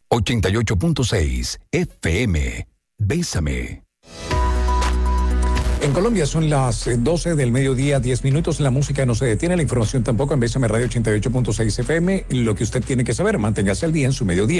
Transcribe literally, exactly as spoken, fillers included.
ochenta y ocho punto seis F M. Bésame. En Colombia son las doce del mediodía, diez minutos. La música no se detiene, la información tampoco en Bésame Radio ochenta y ocho punto seis F M. Lo que usted tiene que saber, manténgase al día en su mediodía.